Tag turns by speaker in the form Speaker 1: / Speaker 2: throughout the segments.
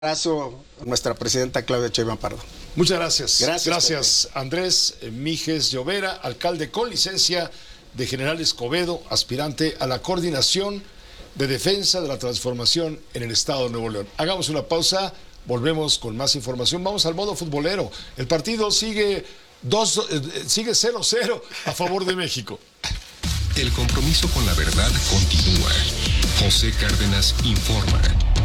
Speaker 1: Abrazo a nuestra presidenta Claudia Sheinbaum Pardo.
Speaker 2: Muchas gracias.
Speaker 1: Gracias
Speaker 2: Andrés Mijes Llovera, alcalde con licencia de General Escobedo, aspirante a la coordinación de defensa de la transformación en el estado de Nuevo León. Hagamos una pausa, volvemos con más información. Vamos al modo futbolero. El partido sigue 0-0 a favor de México.
Speaker 3: El compromiso con la verdad continúa. José Cárdenas informa.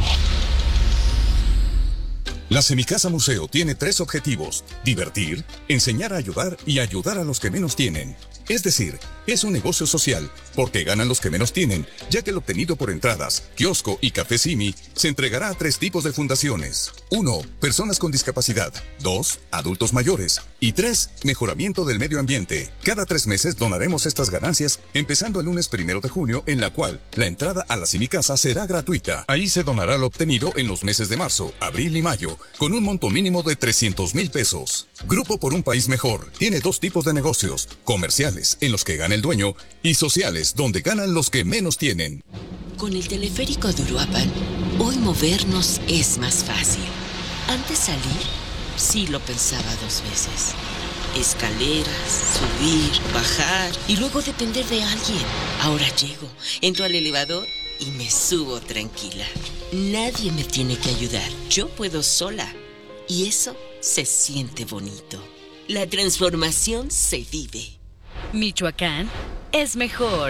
Speaker 4: La Semicasa Museo tiene 3 objetivos: divertir, enseñar a ayudar y ayudar a los que menos tienen. Es decir, es un negocio social, porque ganan los que menos tienen, ya que el obtenido por entradas, kiosco y café Simi se entregará a 3 tipos de fundaciones. 1. Personas con discapacidad. 2. Adultos mayores. Y 3. Mejoramiento del medio ambiente. Cada 3 meses donaremos estas ganancias, empezando el lunes 1 de junio, en la cual la entrada a la Semicasa será gratuita. Ahí se donará lo obtenido en los meses de marzo, abril y mayo, con un monto mínimo de 300,000 pesos. Grupo por un País Mejor tiene 2 tipos de negocios: comerciales, en los que gana el dueño, y sociales, donde ganan los que menos tienen.
Speaker 5: Con el teleférico de Uruapan, hoy movernos es más fácil. Antes salir, sí lo pensaba 2 veces. Escaleras, subir, bajar y luego depender de alguien. Ahora llego, entro al elevador y me subo tranquila. Nadie me tiene que ayudar, yo puedo sola. Y eso se siente bonito. La transformación se vive.
Speaker 6: Michoacán es mejor.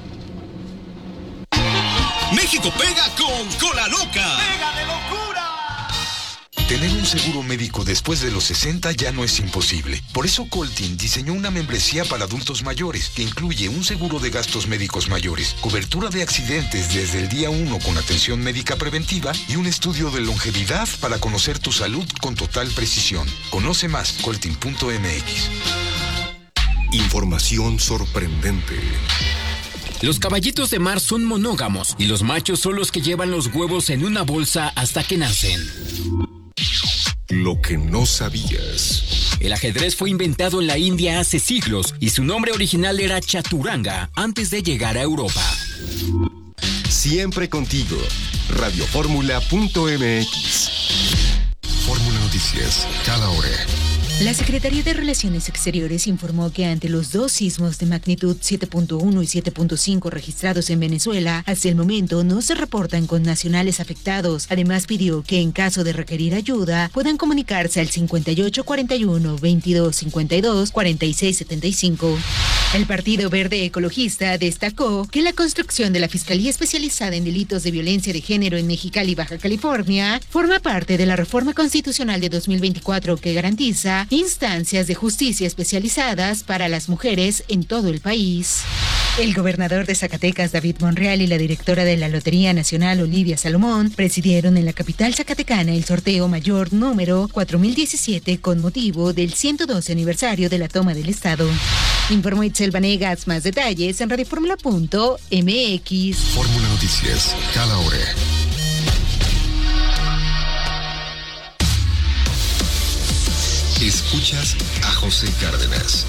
Speaker 7: México pega con Cola Loca. ¡Pega de locura!
Speaker 3: Tener un seguro médico después de los 60 ya no es imposible. Por eso Coltin diseñó una membresía para adultos mayores que incluye un seguro de gastos médicos mayores, cobertura de accidentes desde el día 1 con atención médica preventiva y un estudio de longevidad para conocer tu salud con total precisión. Conoce más, coltin.mx.
Speaker 8: Información sorprendente.
Speaker 9: Los caballitos de mar son monógamos y los machos son los que llevan los huevos en una bolsa hasta que nacen.
Speaker 8: Lo que no sabías.
Speaker 9: El ajedrez fue inventado en la India hace siglos y su nombre original era Chaturanga antes de llegar a Europa.
Speaker 8: Siempre contigo. Radioformula.mx.
Speaker 3: Fórmula Noticias, cada hora.
Speaker 10: La Secretaría de Relaciones Exteriores informó que ante los 2 sismos de magnitud 7.1 y 7.5 registrados en Venezuela, hasta el momento no se reportan connacionales afectados. Además, pidió que en caso de requerir ayuda, puedan comunicarse al 5841-2252-4675. El Partido Verde Ecologista destacó que la construcción de la Fiscalía Especializada en Delitos de Violencia de Género en Mexicali, Baja California, forma parte de la reforma constitucional de 2024 que garantiza instancias de justicia especializadas para las mujeres en todo el país. El gobernador de Zacatecas, David Monreal, y la directora de la Lotería Nacional, Olivia Salomón, presidieron en la capital zacatecana el sorteo mayor número 4017 con motivo del 112 aniversario de la toma del Estado. Informó Itzel Vanegas. Más detalles en radioformula.mx.
Speaker 3: Fórmula Noticias, cada hora. Escuchas a José Cárdenas.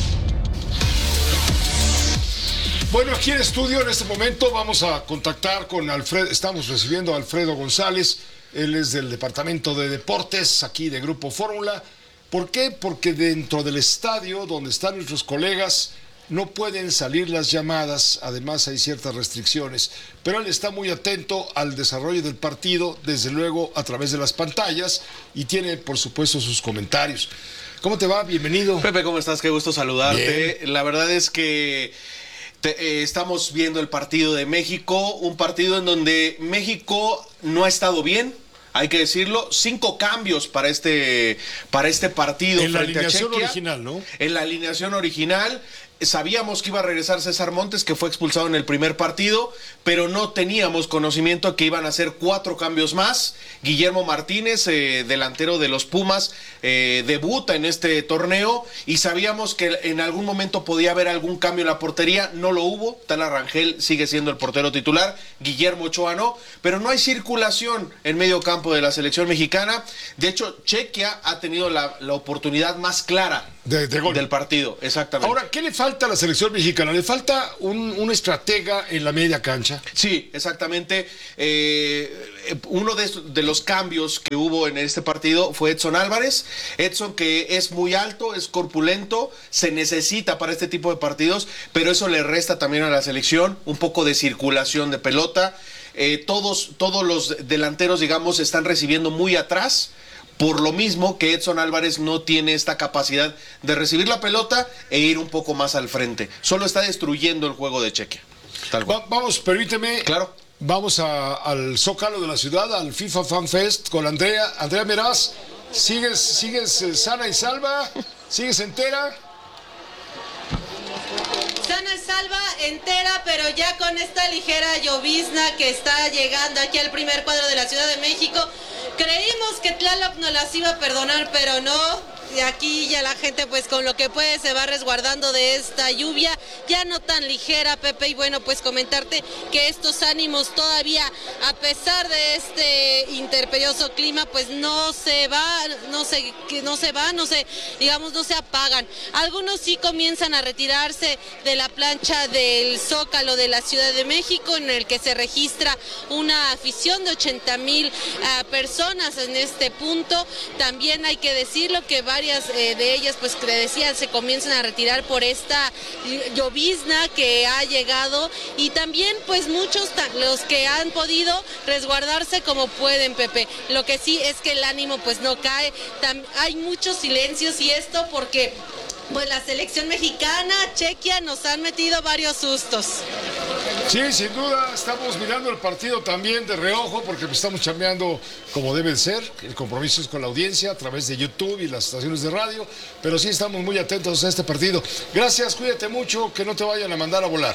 Speaker 2: Bueno, aquí en estudio en este momento vamos a contactar con Alfredo. Estamos recibiendo a Alfredo González. Él es del Departamento de Deportes, aquí de Grupo Fórmula. ¿Por qué? Porque dentro del estadio donde están nuestros colegas no pueden salir las llamadas, además hay ciertas restricciones, pero él está muy atento al desarrollo del partido, desde luego a través de las pantallas, y tiene por supuesto sus comentarios. ¿Cómo te va? Bienvenido.
Speaker 11: Pepe, ¿cómo estás? Qué gusto saludarte.
Speaker 2: Bien.
Speaker 11: La verdad es que estamos viendo el partido de México, un partido en donde México no ha estado bien. Hay que decirlo, 5 cambios para este partido.
Speaker 2: En la
Speaker 11: frente
Speaker 2: alineación
Speaker 11: a Chequia,
Speaker 2: original, ¿no?
Speaker 11: En la alineación original. Sabíamos que iba a regresar César Montes, que fue expulsado en el primer partido, pero no teníamos conocimiento que iban a hacer 4 cambios más. Guillermo Martínez, delantero de los Pumas, debuta en este torneo y sabíamos que en algún momento podía haber algún cambio en la portería. No lo hubo. Tala Rangel sigue siendo el portero titular, Guillermo Ochoa no, pero no hay circulación en medio campo de la selección mexicana. De hecho, Chequia ha tenido la oportunidad más clara
Speaker 2: de gol
Speaker 11: del partido. Exactamente.
Speaker 2: Ahora, ¿qué le falta falta a la selección mexicana? ¿Le falta un estratega en la media cancha?
Speaker 11: Sí, exactamente. Uno de los cambios que hubo en este partido fue Edson Álvarez. Edson, que es muy alto, es corpulento, se necesita para este tipo de partidos, pero eso le resta también a la selección un poco de circulación de pelota. Todos los delanteros, digamos, están recibiendo muy atrás. Por lo mismo que Edson Álvarez no tiene esta capacidad de recibir la pelota e ir un poco más al frente. Solo está destruyendo el juego de Chequia. Tal cual.
Speaker 2: Vamos, permíteme.
Speaker 11: Claro.
Speaker 2: Vamos al Zócalo de la ciudad, al FIFA Fan Fest con Andrea. Andrea Meraz, ¿sigues sana y salva? ¿Sigues entera?
Speaker 12: Sana y salva, entera, pero ya con esta ligera llovizna que está llegando aquí al primer cuadro de la Ciudad de México. Creímos que Tlaloc nos las iba a perdonar, pero no. Y aquí ya la gente, pues con lo que puede, se va resguardando de esta lluvia, ya no tan ligera, Pepe. Y bueno, pues comentarte que estos ánimos todavía, a pesar de este interperioso clima, pues no se apagan. Algunos sí comienzan a retirarse de la plancha del Zócalo de la Ciudad de México, en el que se registra una afición de 80,000 personas en este punto. También hay que decirlo que varias de ellas, pues que decían, se comienzan a retirar por esta llovizna que ha llegado, y también pues muchos los que han podido resguardarse como pueden, Pepe. Lo que sí es que el ánimo pues no cae, hay muchos silencios, y esto porque pues la selección mexicana, Chequia, nos han metido varios sustos.
Speaker 2: Sí, sin duda, estamos mirando el partido también de reojo porque estamos chambeando como debe ser. El compromiso es con la audiencia a través de YouTube y las estaciones de radio, pero sí estamos muy atentos a este partido. Gracias, cuídate mucho, que no te vayan a mandar a volar.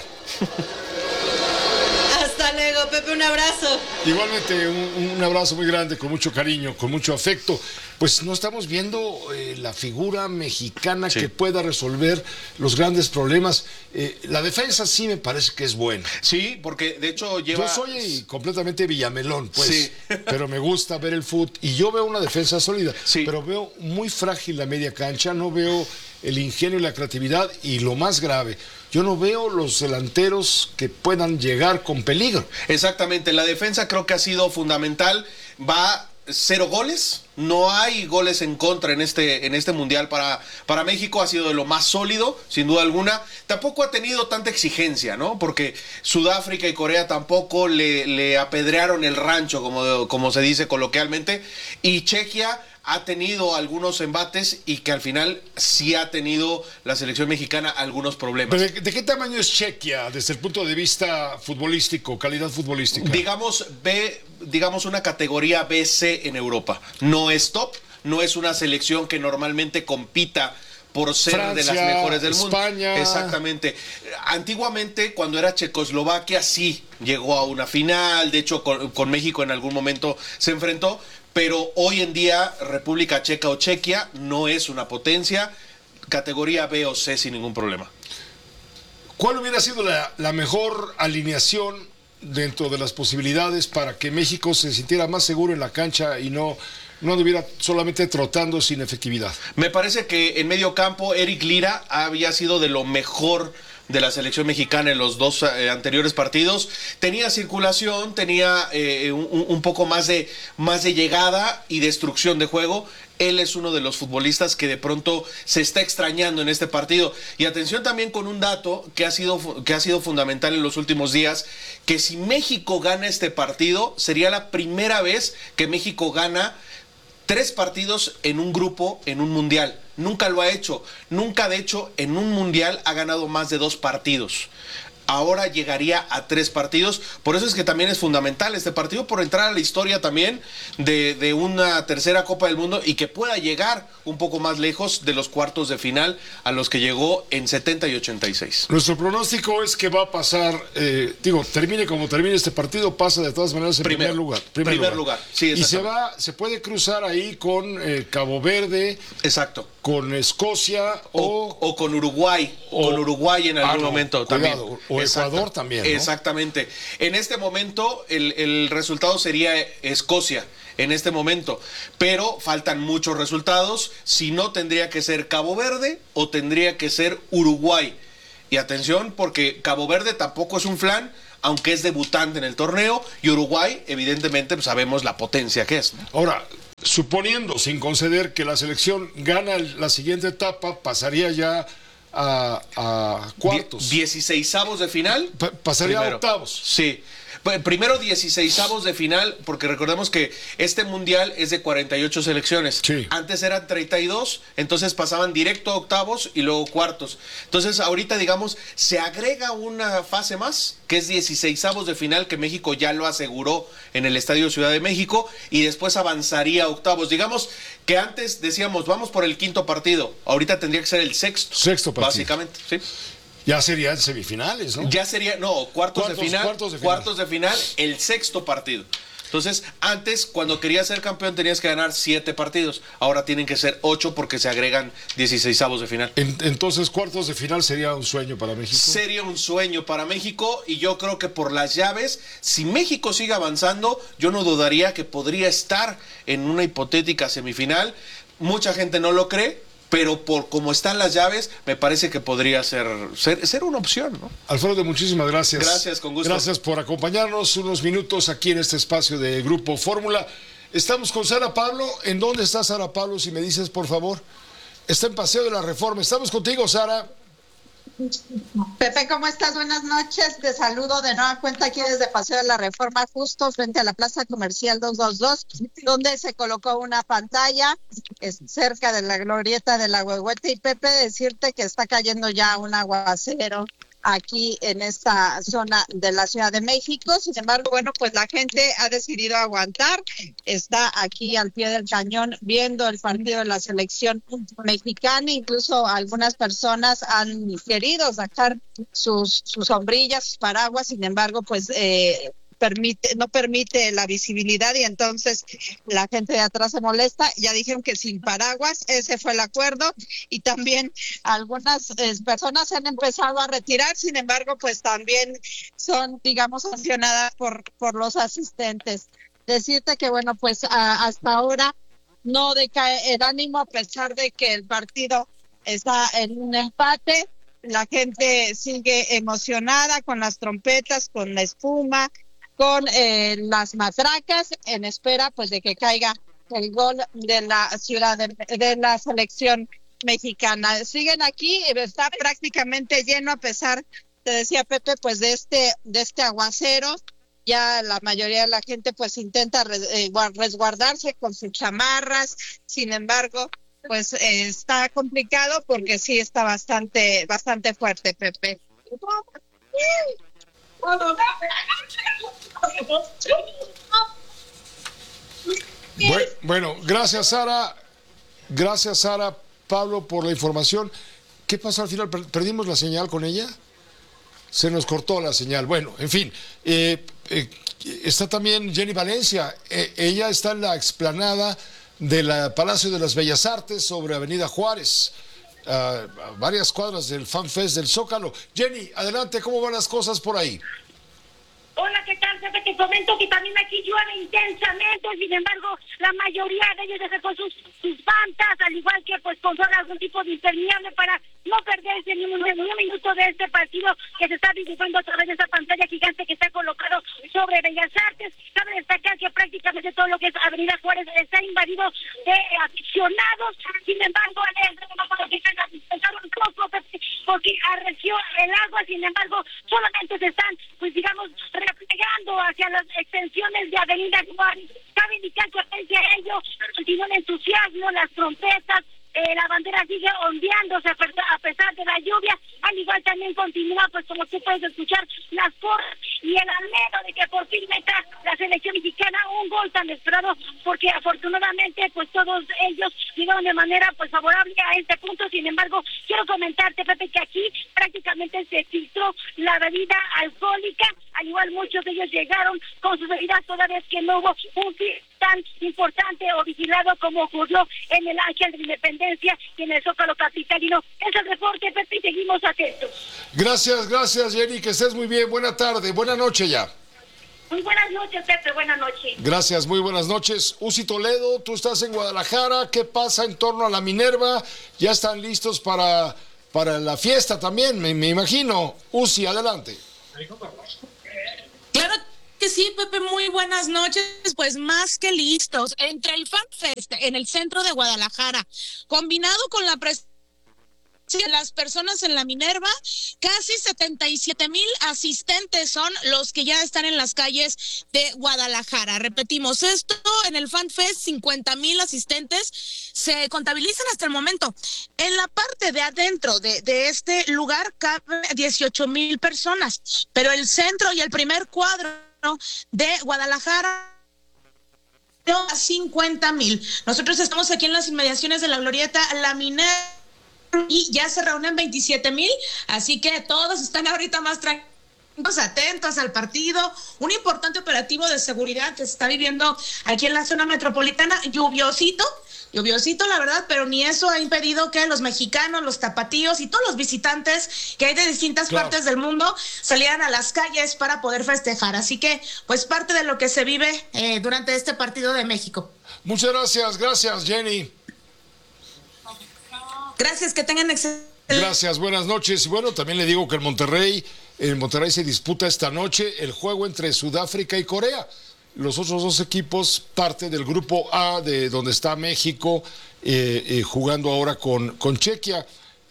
Speaker 12: Hasta luego, Pepe, un abrazo.
Speaker 2: Igualmente, un abrazo muy grande, con mucho cariño, con mucho afecto. Pues no estamos viendo la figura mexicana que pueda resolver los grandes problemas. La defensa sí me parece que es buena.
Speaker 11: Sí, porque de hecho lleva...
Speaker 2: Yo soy completamente villamelón, pues, sí. Pero me gusta ver el fútbol y yo veo una defensa sólida, pero veo muy frágil la media cancha, no veo el ingenio y la creatividad, y lo más grave, yo no veo los delanteros que puedan llegar con peligro.
Speaker 11: Exactamente, la defensa creo que ha sido fundamental. Va 0 goles, no hay goles en contra en este mundial para México. Ha sido de lo más sólido, sin duda alguna. Tampoco ha tenido tanta exigencia, ¿no? Porque Sudáfrica y Corea tampoco le apedrearon el rancho, como se dice coloquialmente, y Chequia ha tenido algunos embates, y que al final sí ha tenido la selección mexicana algunos problemas.
Speaker 2: ¿Pero de qué tamaño es Chequia desde el punto de vista futbolístico, calidad futbolística?
Speaker 11: Digamos una categoría BC en Europa. No es top, no es una selección que normalmente compita por ser Francia, de las mejores del mundo.
Speaker 2: España.
Speaker 11: Exactamente. Antiguamente, cuando era Checoslovaquia, sí llegó a una final. De hecho, con México en algún momento se enfrentó. Pero hoy en día, República Checa o Chequia no es una potencia. Categoría B o C sin ningún problema.
Speaker 2: ¿Cuál hubiera sido la mejor alineación dentro de las posibilidades para que México se sintiera más seguro en la cancha y no anduviera solamente trotando sin efectividad?
Speaker 11: Me parece que en medio campo Eric Lira había sido de lo mejor de la selección mexicana en los dos anteriores partidos. Tenía circulación, tenía un poco más de llegada y destrucción de juego. Él es uno de los futbolistas que de pronto se está extrañando en este partido. Y atención también con un dato que ha sido fundamental en los últimos días, que si México gana este partido, sería la primera vez que México gana 3 partidos en un grupo en un mundial. Nunca lo ha hecho. Nunca, de hecho, en un mundial ha ganado más de 2 partidos. Ahora llegaría a 3 partidos. Por eso es que también es fundamental este partido, por entrar a la historia también de una tercera Copa del Mundo, y que pueda llegar un poco más lejos de los cuartos de final a los que llegó en 70 y 86.
Speaker 2: Nuestro pronóstico es que va a pasar, termine como termine este partido, pasa de todas maneras en primer lugar.
Speaker 11: Primer lugar. Sí,
Speaker 2: y se puede cruzar ahí con Cabo Verde.
Speaker 11: Exacto.
Speaker 2: Con Escocia
Speaker 11: o con Uruguay. Con Uruguay en algún momento también.
Speaker 2: O Ecuador también, ¿no?
Speaker 11: Exactamente. En este momento el resultado sería Escocia, en este momento. Pero faltan muchos resultados. Si no, tendría que ser Cabo Verde o tendría que ser Uruguay. Y atención, porque Cabo Verde tampoco es un flan, aunque es debutante en el torneo, y Uruguay, evidentemente, pues sabemos la potencia que es, ¿no?
Speaker 2: Ahora, suponiendo, sin conceder, que la selección gana la siguiente etapa, pasaría ya a cuartos.
Speaker 11: 16avos de final.
Speaker 2: Pasaría
Speaker 11: primero.
Speaker 2: a octavos.
Speaker 11: Sí. Primero 16avos de final, porque recordemos que este mundial es de 48 selecciones.
Speaker 2: Sí.
Speaker 11: Antes eran 32, entonces pasaban directo a octavos y luego cuartos. Entonces ahorita, digamos, se agrega una fase más, que es 16avos de final, que México ya lo aseguró en el Estadio Ciudad de México, y después avanzaría a octavos. Digamos que antes decíamos, vamos por el quinto partido, ahorita tendría que ser el sexto.
Speaker 2: Sexto partido.
Speaker 11: Básicamente, sí.
Speaker 2: Ya serían semifinales, ¿no?
Speaker 11: Ya sería, no, cuartos de final, el sexto partido. Entonces, antes, cuando querías ser campeón, tenías que ganar 7 partidos. Ahora tienen que ser 8 porque se agregan 16avos de final.
Speaker 2: Entonces, cuartos de final sería un sueño para México.
Speaker 11: Sería un sueño para México, y yo creo que por las llaves, si México sigue avanzando, yo no dudaría que podría estar en una hipotética semifinal. Mucha gente no lo cree, pero por cómo están las llaves, me parece que podría ser una opción, ¿no?
Speaker 2: Alfredo, muchísimas gracias.
Speaker 11: Gracias, con gusto.
Speaker 2: Gracias por acompañarnos unos minutos aquí en este espacio de Grupo Fórmula. Estamos con Sara Pablo. ¿En dónde está Sara Pablo, si me dices, por favor? Está en Paseo de la Reforma. Estamos contigo, Sara.
Speaker 13: Pepe, ¿cómo estás? Buenas noches. Te saludo de nueva cuenta aquí desde Paseo de la Reforma, justo frente a la Plaza Comercial 222, donde se colocó una pantalla cerca de la glorieta de la Huehuete. Y Pepe, decirte que está cayendo ya un aguacero aquí en esta zona de la Ciudad de México. Sin embargo, bueno, pues la gente ha decidido aguantar, está aquí al pie del cañón viendo el partido de la selección mexicana. Incluso algunas personas han querido sacar sus sombrillas, sus paraguas. Sin embargo, pues no permite la visibilidad, y entonces la gente de atrás se molesta. Ya dijeron que sin paraguas, ese fue el acuerdo, y también algunas personas se han empezado a retirar. Sin embargo, pues también son, digamos, sancionadas por los asistentes. Decirte que, bueno, pues hasta ahora no decae el ánimo, a pesar de que el partido está en un empate. La gente sigue emocionada con las trompetas, con la espuma, con las matracas, en espera pues de que caiga el gol de la ciudad de la selección mexicana. Siguen aquí, está prácticamente lleno, a pesar, te decía Pepe, pues de este aguacero. Ya la mayoría de la gente pues intenta resguardarse con sus chamarras. Sin embargo, pues está complicado, porque sí está bastante fuerte, Pepe.
Speaker 2: Bueno, gracias, Sara. Gracias, Sara Pablo, por la información. ¿Qué pasó al final? ¿Perdimos la señal con ella? Se nos cortó la señal. Bueno, en fin. Está también Jenny Valencia. Ella está en la explanada del Palacio de las Bellas Artes sobre Avenida Juárez. A varias cuadras del FanFest del Zócalo. Jenny, adelante, ¿cómo van las cosas por ahí?
Speaker 14: Hola, ¿qué tal? Te comento que también aquí llueve intensamente. Sin embargo, la mayoría de ellos ya con sus mantas, al igual que pues con algún tipo de impermeable, para no perderse ni un minuto de este partido que se está viviendo a través de esa pantalla gigante que está colocado sobre Bellas Artes. Cabe destacar que prácticamente todo lo que es Avenida Juárez está invadido de aficionados. Sin embargo, un poco porque arreció el agua. Sin embargo, solamente se están, pues digamos, replegando hacia las extensiones de Avenida Juárez. Cabe indicar que frente a ello continúa el entusiasmo, las trompetas, la bandera sigue ondeándose a pesar de la lluvia. Al igual también continúa, pues como tú puedes escuchar, las porras y el anhelo de que por fin meta la selección mexicana un gol tan esperado, porque afortunadamente pues todos ellos llegaron de manera pues favorable a este punto. Sin embargo, quiero comentarte, Pepe, que aquí prácticamente se filtró la bebida alcohólica. Al igual muchos de ellos llegaron con sus bebidas, toda vez que no hubo un fin tan importante o vigilado como ocurrió en el Ángel de la Independencia y en el Zócalo capitalino. Es el reporte, Pepe, y seguimos atentos.
Speaker 2: Gracias, Jenny, que estés muy bien. Buena tarde, buena noche ya.
Speaker 14: Muy buenas noches, Pepe, buenas noches.
Speaker 2: Gracias, muy buenas noches. Uzi Toledo, tú estás en Guadalajara. ¿Qué pasa en torno a la Minerva? ¿Ya están listos para para la fiesta también, me imagino. Uzi, adelante.
Speaker 15: Claro que sí, Pepe, muy buenas noches. Pues más que listos. Entre el Fan Fest en el centro de Guadalajara, combinado con la presencia de las personas en la Minerva, casi 77,000 asistentes son los que ya están en las calles de Guadalajara. Repetimos, esto en el Fan Fest, 50,000 asistentes se contabilizan hasta el momento. En la parte de adentro de este lugar caben 18,000 personas, pero el centro y el primer cuadro de Guadalajara a 50,000. Nosotros estamos aquí en las inmediaciones de la Glorieta La Minerva y ya se reúnen 27,000, así que todos están ahorita más tranquilos, atentos al partido. Un importante operativo de seguridad que se está viviendo aquí en la zona metropolitana. Lluviosito la verdad, pero ni eso ha impedido que los mexicanos, los tapatíos y todos los visitantes que hay de distintas partes del mundo salieran a las calles para poder festejar. Así que, pues, parte de lo que se vive durante este partido de México.
Speaker 2: Muchas gracias Jenny.
Speaker 15: Gracias, que tengan excelente.
Speaker 2: Gracias, buenas noches. Y bueno, también le digo que en Monterrey se disputa esta noche el juego entre Sudáfrica y Corea. Los otros dos equipos, parte del grupo A, de donde está México, jugando ahora con Chequia.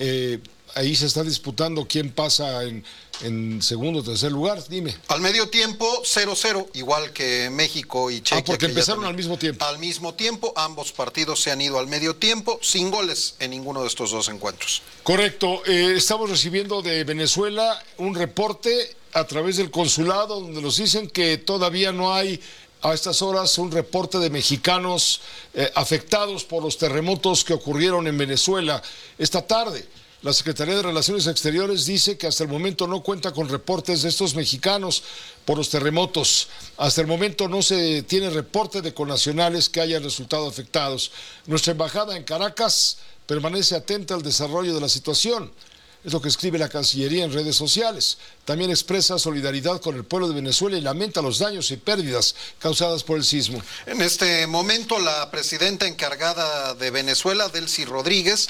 Speaker 2: Ahí se está disputando quién pasa en segundo o tercer lugar, dime.
Speaker 16: Al medio tiempo, 0-0, igual que México y Chequia.
Speaker 2: Porque empezaron al mismo tiempo.
Speaker 16: Al mismo tiempo, ambos partidos se han ido al medio tiempo, sin goles en ninguno de estos dos encuentros.
Speaker 2: Correcto. Estamos recibiendo de Venezuela un reporte a través del consulado, donde nos dicen que todavía no hay a estas horas un reporte de mexicanos afectados por los terremotos que ocurrieron en Venezuela esta tarde. La Secretaría de Relaciones Exteriores dice que hasta el momento no cuenta con reportes de estos mexicanos por los terremotos. Hasta el momento no se tiene reporte de connacionales que hayan resultado afectados. Nuestra embajada en Caracas permanece atenta al desarrollo de la situación. Es lo que escribe la Cancillería en redes sociales. También expresa solidaridad con el pueblo de Venezuela y lamenta los daños y pérdidas causadas por el sismo.
Speaker 16: En este momento, la presidenta encargada de Venezuela, Delcy Rodríguez,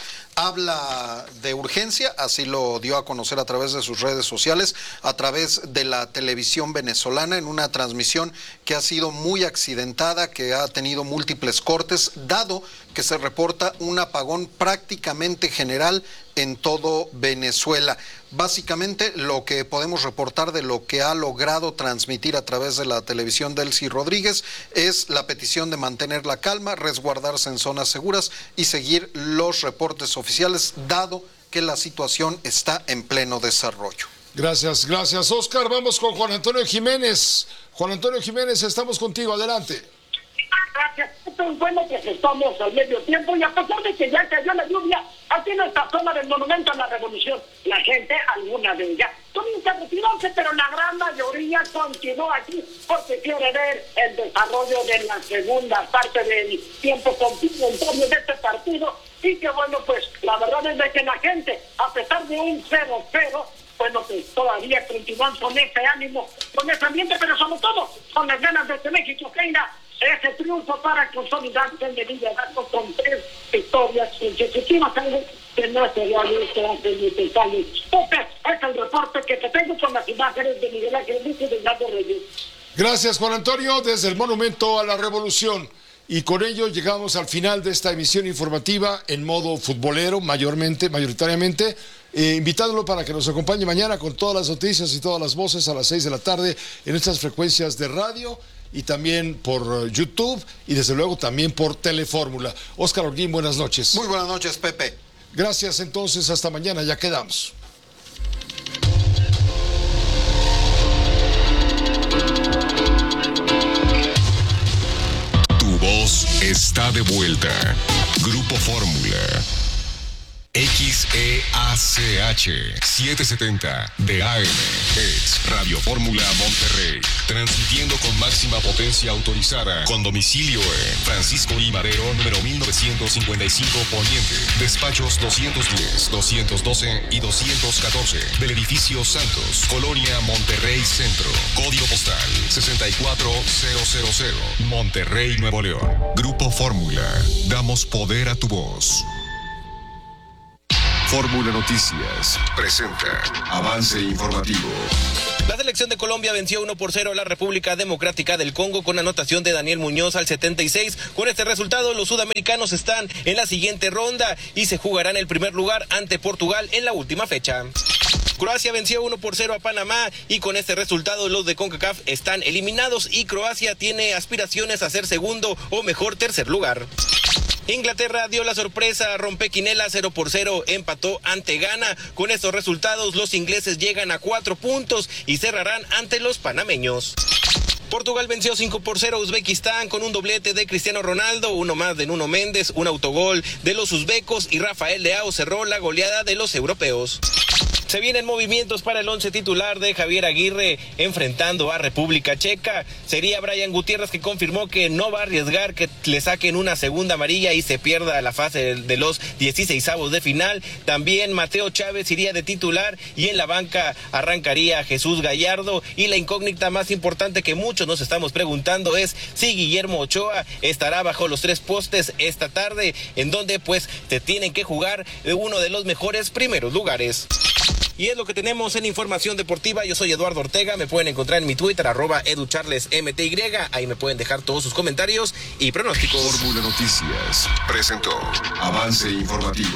Speaker 16: habla de urgencia, así lo dio a conocer a través de sus redes sociales, a través de la televisión venezolana, en una transmisión que ha sido muy accidentada, que ha tenido múltiples cortes, dado que se reporta un apagón prácticamente general en todo Venezuela. Básicamente lo que podemos reportar de lo que ha logrado transmitir a través de la televisión Delcy Rodríguez es la petición de mantener la calma, resguardarse en zonas seguras y seguir los reportes oficiales, dado que la situación está en pleno desarrollo.
Speaker 2: Gracias, Oscar. Vamos con Juan Antonio Jiménez. Juan Antonio Jiménez, estamos contigo, adelante.
Speaker 14: Gracias. Es bueno que estamos al medio tiempo y a pesar de que ya cayó la lluvia, aquí en esta zona del Monumento a la Revolución, la gente, alguna de ellas, comienza a retirarse, pero la gran mayoría continúa aquí porque quiere ver el desarrollo de la segunda parte del tiempo complementario de este partido. Y que bueno, pues la verdad es de que la gente, a pesar de un 0-0, bueno, pues todavía continúan con ese ánimo, con ese ambiente, pero sobre todo con las ganas de que México tenga ese triunfo para consolidarse en el liderazgo con 3 victorias consecutivas, algo que no se había visto hace muchos años. Este es el reporte que te tengo con las imágenes de Miguel Ángel Luis y de Hernando Reyes.
Speaker 2: Gracias, Juan Antonio, desde el Monumento a la Revolución. Y con ello llegamos al final de esta emisión informativa en modo futbolero, mayoritariamente, invitándolo para que nos acompañe mañana con todas las noticias y todas las voces a las 6 de la tarde en estas frecuencias de radio y también por YouTube y desde luego también por Telefórmula. Óscar Holguín, buenas noches.
Speaker 16: Muy buenas noches, Pepe.
Speaker 2: Gracias, entonces, hasta mañana, ya quedamos.
Speaker 8: Tu voz está de vuelta. Grupo Fórmula. XEACH 770 de AM es Radio Fórmula Monterrey, transmitiendo con máxima potencia autorizada, con domicilio en Francisco I. Madero, número 1955 Poniente, despachos 210, 212 y 214 del edificio Santos, Colonia Monterrey Centro, código postal 64000, Monterrey, Nuevo León. Grupo Fórmula, damos poder a tu voz. Fórmula Noticias presenta Avance Informativo.
Speaker 17: La selección de Colombia venció 1-0 a la República Democrática del Congo con anotación de Daniel Muñoz al 76. Con este resultado, los sudamericanos están en la siguiente ronda y se jugarán el primer lugar ante Portugal en la última fecha. Croacia venció 1-0 a Panamá y con este resultado los de CONCACAF están eliminados y Croacia tiene aspiraciones a ser segundo o mejor tercer lugar. Inglaterra dio la sorpresa, rompequinela 0-0, empató ante Ghana. Con estos resultados los ingleses llegan a 4 puntos y cerrarán ante los panameños. Portugal venció 5-0 a Uzbekistán con un doblete de Cristiano Ronaldo, uno más de Nuno Méndez, un autogol de los uzbecos y Rafael Leao cerró la goleada de los europeos. Se vienen movimientos para el 11 titular de Javier Aguirre enfrentando a República Checa. Sería Brian Gutiérrez, que confirmó que no va a arriesgar que le saquen una segunda amarilla y se pierda la fase de los 16avos de final. También Mateo Chávez iría de titular y en la banca arrancaría Jesús Gallardo. Y la incógnita más importante que muchos nos estamos preguntando es si Guillermo Ochoa estará bajo los 3 postes esta tarde, en donde pues se tienen que jugar uno de los mejores primeros lugares. Y es lo que tenemos en Información Deportiva. Yo soy Eduardo Ortega, me pueden encontrar en mi Twitter, @educharlesmty, ahí me pueden dejar todos sus comentarios y pronósticos.
Speaker 8: Fórmula Noticias presentó Avance Informativo.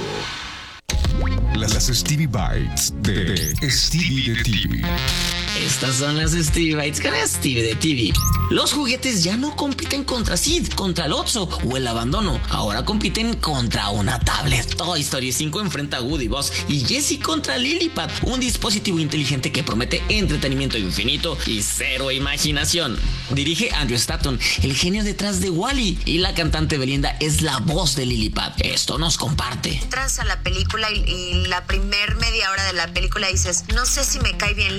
Speaker 8: Las Stevie Bites de Stevie de TV.
Speaker 18: Estas son las Stevie Bites con Stevie de TV. Los juguetes ya no compiten contra Sid, contra el Otso o el abandono. Ahora compiten contra una tablet. Toy Story 5 enfrenta a Woody, Buzz y Jessie contra Lillipad, un dispositivo inteligente que promete entretenimiento infinito y cero imaginación. Dirige Andrew Stanton, el genio detrás de Wall-E, y la cantante Belinda es la voz de Lillipad. Esto nos comparte.
Speaker 19: Entras a la película y la primer media hora de la película dices, no sé si me cae bien